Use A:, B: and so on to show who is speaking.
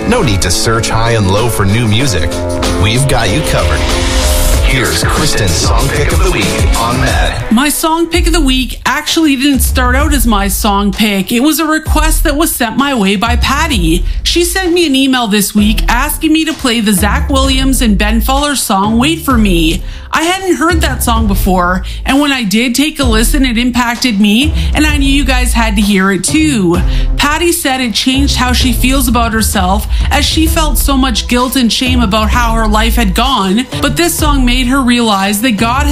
A: No need to search high and low for new music. We've got you covered. Here's Kristen's Song Pick of the Week on Mad.
B: My Song Pick of the Week actually didn't start out as my song pick. It was a request that was sent my way by Patty. She sent me an email this week asking me to play the Zach Williams and Ben Fuller song, Wait For Me. I hadn't heard that song before, and when I did take a listen, it impacted me, and I knew you guys had to hear it too. Patty said it changed how she feels about herself, as she felt so much guilt and shame about how her life had gone, but this song made her realize that God